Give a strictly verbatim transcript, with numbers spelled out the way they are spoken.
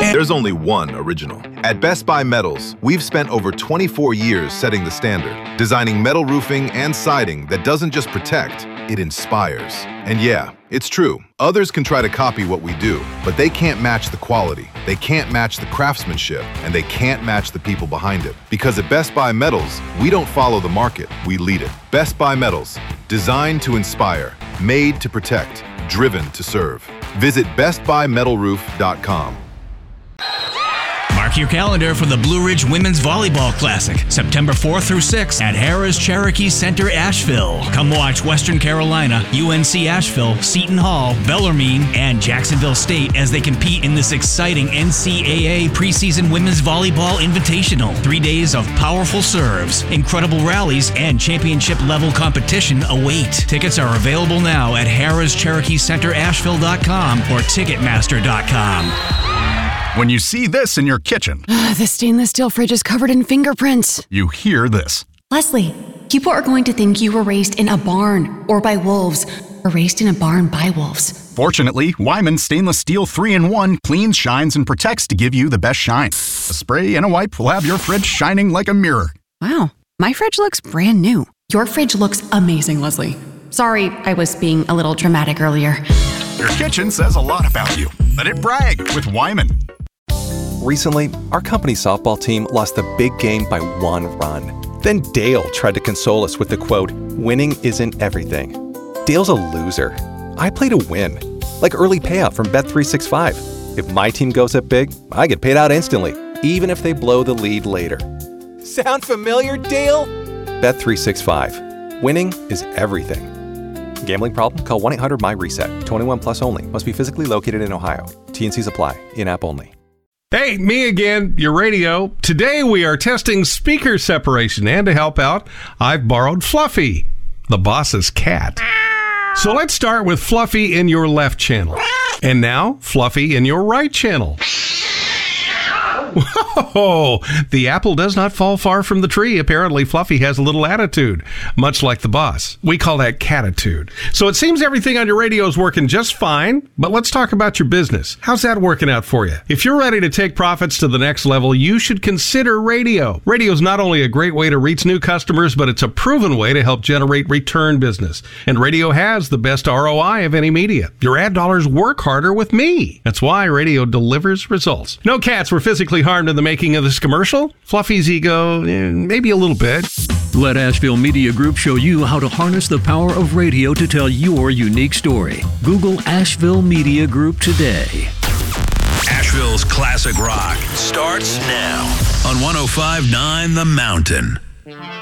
There's only one original. At Best Buy Metals, we've spent over twenty-four years setting the standard, designing metal roofing and siding that doesn't just protect, it inspires. And yeah, it's true. Others can try to copy what we do, but they can't match the quality, they can't match the craftsmanship, and they can't match the people behind it. Because at Best Buy Metals, we don't follow the market, we lead it. Best Buy Metals, designed to inspire, made to protect, driven to serve. Visit best buy metal roof dot com. Mark your calendar for the Blue Ridge Women's Volleyball Classic, September fourth through sixth at Harrah's Cherokee Center, Asheville. Come watch Western Carolina, U N C Asheville, Seton Hall, Bellarmine, and Jacksonville State as they compete in this exciting N C A A preseason Women's Volleyball Invitational. Three days of powerful serves, incredible rallies, and championship-level competition await. Tickets are available now at harrahs cherokee center asheville dot com or ticketmaster dot com. When you see this in your kitchen, the stainless steel fridge is covered in fingerprints. You hear this. Leslie, people are going to think you were raised in a barn or by wolves, or raised in a barn by wolves. Fortunately, Wyman Stainless Steel three in one cleans, shines, and protects to give you the best shine. A spray and a wipe will have your fridge shining like a mirror. Wow, my fridge looks brand new. Your fridge looks amazing, Leslie. Sorry, I was being a little dramatic earlier. Your kitchen says a lot about you. Let it brag with Wyman. Recently, our company softball team lost the big game by one run. Then Dale tried to console us with the quote, "Winning isn't everything." Dale's a loser. I play to win. Like early payout from Bet three sixty-five. If my team goes up big, I get paid out instantly, even if they blow the lead later. Sound familiar, Dale? Bet three sixty-five. Winning is everything. Gambling problem? Call one eight hundred M Y reset. twenty-one plus only. Must be physically located in Ohio. T N Cs apply. In-app only. Hey, me again, your radio. Today we are testing speaker separation, and to help out, I've borrowed Fluffy, the boss's cat. So let's start with Fluffy in your left channel. And now, Fluffy in your right channel. Whoa! The apple does not fall far from the tree. Apparently, Fluffy has a little attitude, much like the boss. We call that catitude. So it seems everything on your radio is working just fine, but let's talk about your business. How's that working out for you? If you're ready to take profits to the next level, you should consider radio. Radio is not only a great way to reach new customers, but it's a proven way to help generate return business. And radio has the best R O I of any media. Your ad dollars work harder with me. That's why radio delivers results. No cats were physically harmed in the making of this commercial. Fluffy's ego, eh, maybe a little bit. Let Asheville Media Group show you how to harness the power of radio to tell your unique story. Google Asheville Media Group today. Asheville's classic rock starts now on one oh five point nine The Mountain.